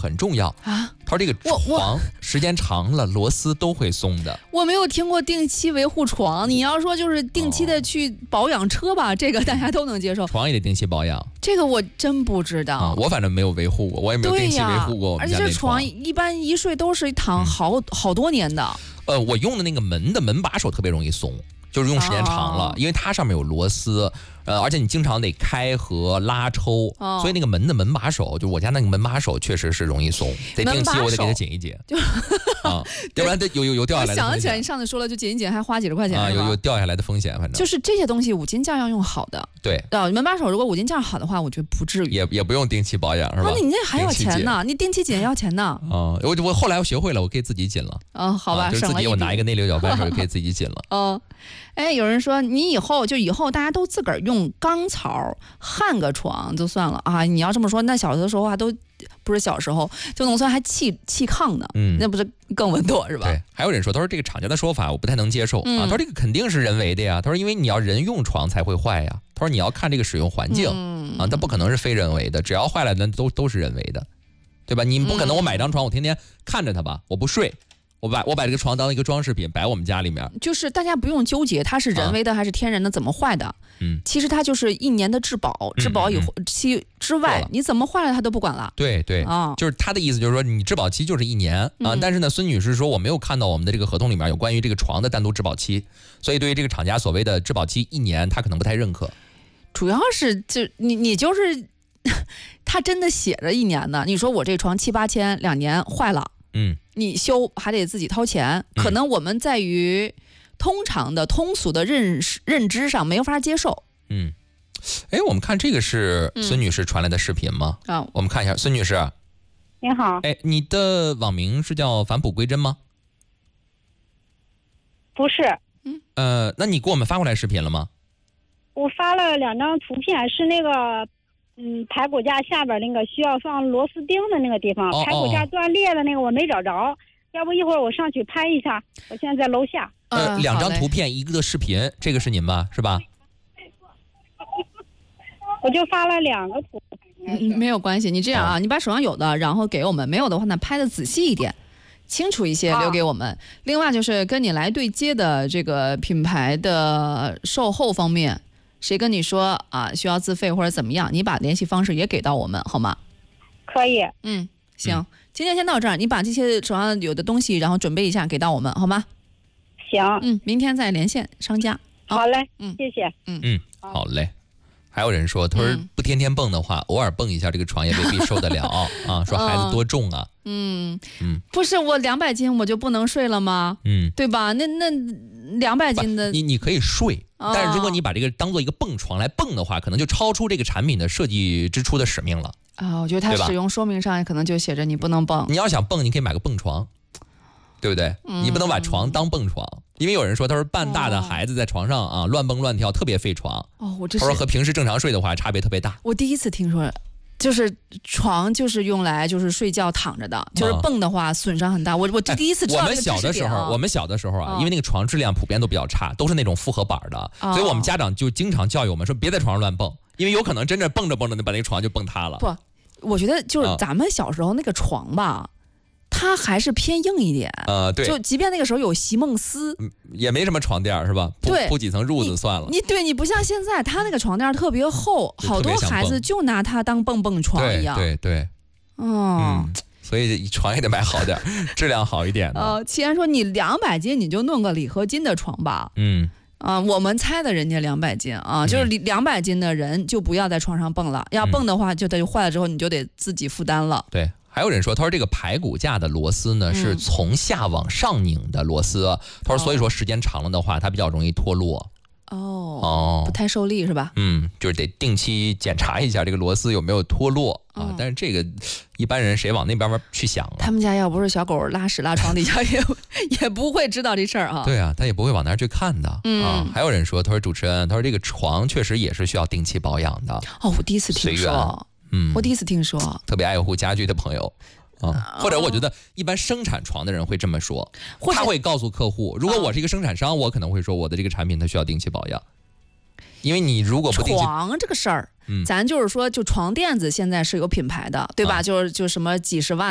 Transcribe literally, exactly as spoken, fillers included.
很重要啊。 他说这个床时间长了螺丝都会松的。 我没有听过定期维护床，你要说就是定期的去保养车吧，哦、这个大家都能接受。 床也得定期保养， 这个我真不知道。 啊、我反正没有维护过，我也没有定期维护过我们家那床。 而且这床一般一睡都是躺好、嗯、好多年的。 呃，我用的那个门的门把手特别容易松。就是用时间长了，哦、因为它上面有螺丝，呃，而且你经常得开合拉抽，哦、所以那个门的门把手，就我家那个门把手确实是容易松，得定期我得给它紧一紧，啊，要不然它有有有掉下来的风险。 我想起来，你上次说了，就紧一紧还花几十块钱啊，有有掉下来的风险，反正就是这些东西五金件要用好的。 对， 啊，门把手如果五金件好的话，我觉得不至于， 也也不用定期保养，是吧？ 那你那还要钱呢？你定期紧要钱呢？ 啊，我我后来我学会了，我可以自己紧了。 嗯、哦，好吧， 啊、就是自己我拿一个内六角扳手就可以自己紧了。 哦。哎，有人说你以后就以后大家都自个儿用钢槽焊个床就算了啊！你要这么说，那小的时候啊都不是小时候，就农村还砌砌炕呢，嗯，那不是更稳妥是吧？ 对，还有人说，他说这个厂家的说法我不太能接受、嗯、啊，他说这个肯定是人为的呀，他说因为你要人用床才会坏呀，他说你要看这个使用环境、嗯、啊，它不可能是非人为的，只要坏了那都都是人为的，对吧？你不可能我买张床我天天看着它吧，我不睡。我把我把这个床当一个装饰品摆我们家里面， 就是大家不用纠结它是人为的还是天然的，怎么坏的？嗯，其实它就是一年的质保，质保以后期之外，嗯嗯、你怎么坏了它都不管了。 对对啊，就是他的意思就是说，你质保期就是一年啊。嗯、但是呢，孙女士说我没有看到我们的这个合同里面有关于这个床的单独质保期，所以对于这个厂家所谓的质保期一年，他可能不太认可。 主要是就你你就是，他真的写着一年的，你说我这床七八千，两年坏了。 嗯， 你修还得自己掏钱，可能我们在于通常的、通俗的认识认知上没有法接受。 嗯，哎，我们看这个是孙女士传来的视频吗？啊、嗯，我们看一下，孙女士， 你好， 哎，你的网名是叫返璞归真吗？ 不是， 嗯， 呃，那你给我们发过来视频了吗？ 我发了两张图片，是那个。嗯，排骨架下边那个需要放螺丝钉的那个地方，哦、排骨架断裂的那个我没找着，哦、要不一会儿我上去拍一下。我现在在楼下。 呃，两张图片，一个视频，这个是您吧？是吧？ 我就发了两个图。 嗯，没有关系，你这样啊，哦、你把手上有的，然后给我们；没有的话呢，拍的仔细一点，清楚一些，留给我们。另外就是跟你来对接的这个品牌的售后方面。谁跟你说啊需要自费或者怎么样，你把联系方式也给到我们好吗？ 可以。 嗯，行、嗯、今天先到这儿，你把这些手上有的东西然后准备一下给到我们好吗？ 行。 嗯，明天再连线商家。 好嘞。嗯，谢谢。 嗯嗯，好嘞。还有人说他说不天天蹦的话、嗯、偶尔蹦一下这个床也未必受得了啊，说孩子多重啊。 嗯嗯，不是我两百斤我就不能睡了吗？嗯，对吧？那那两百斤的你你可以睡，但是如果你把这个当做一个蹦床来蹦的话，可能就超出这个产品的设计之初的使命了啊。我觉得它使用说明上可能就写着你不能蹦。 你要想蹦，你可以买个蹦床，对不对？嗯、你不能把床当蹦床，因为有人说他说半大的孩子在床上啊、哦、乱蹦乱跳特别费床。 哦，我这他说和平时正常睡的话差别特别大。 我第一次听说。就是床就是用来就是睡觉躺着的，就是蹦的话损伤很大。我我这第一次知道这个知识点、啊哎、我们小的时候， 我们小的时候啊，哦、因为那个床质量普遍都比较差，都是那种复合板的，哦、所以我们家长就经常教育我们说别在床上乱蹦，因为有可能真的蹦着蹦着把那个床就蹦塌了。 不，我觉得就是咱们小时候那个床吧。它还是偏硬一点， 呃，对， 就即便那个时候有席梦思， 嗯、也没什么床垫是吧？铺对， 铺几层褥子算了。 你, 你对你不像现在，它那个床垫特别厚，好多孩子就拿它当蹦蹦床一样。 对对对， 哦、 嗯，所以床也得买好点，质量好一点的。 呃，既然说你两百斤，你就弄个铝合金的床吧。 嗯。 啊、呃，我们猜的人家两百斤啊，就是两百斤的人就不要在床上蹦了，嗯、要蹦的话就得坏了之后你就得自己负担了。 对。还有人说，他说这个排骨架的螺丝呢、嗯、是从下往上拧的螺丝，他说所以说时间长了的话，它比较容易脱落。 哦哦，不太受力是吧？ 嗯，就是得定期检查一下这个螺丝有没有脱落啊。嗯、但是这个一般人谁往那边去想啊？ 他们家要不是小狗拉屎拉床底下也也不会知道这事儿啊。 对啊，他也不会往那儿去看的、嗯、啊。还有人说，他说主持人，他说这个床确实也是需要定期保养的。 哦，我第一次听说。 嗯， 我第一次听说， 特别爱护家具的朋友啊，或者我觉得一般生产床的人会这么说，他会告诉客户，如果我是一个生产商，我可能会说我的这个产品它需要定期保养，因为你如果不定期床这个事儿，嗯，咱就是说就床垫子现在是有品牌的，对吧？啊、就是就什么几十万。